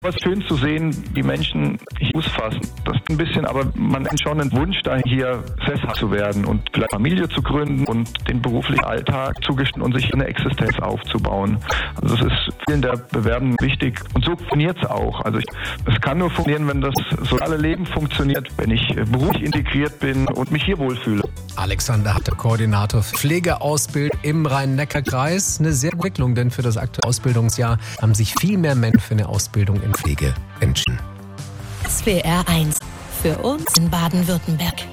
Was schön zu sehen, die Menschen hier Fuß fassen. Das ist ein bisschen, aber man hat schon einen Wunsch, da hier sesshaft zu werden und vielleicht Familie zu gründen und den beruflichen Alltag zu gestalten und sich eine Existenz aufzubauen. Also das ist vielen der Bewerbenden wichtig und so funktioniert es auch. Also es kann nur funktionieren, wenn das soziale Leben funktioniert, wenn ich beruflich integriert bin und mich hier wohlfühle. Alexander Hatter, Koordinator Pflegeausbildung im Rhein-Neckar-Kreis. Eine sehr gute Entwicklung, denn für das aktuelle Ausbildungsjahr haben sich viel mehr Menschen für eine Ausbildung in Pflege entschieden. SWR 1 für uns in Baden-Württemberg.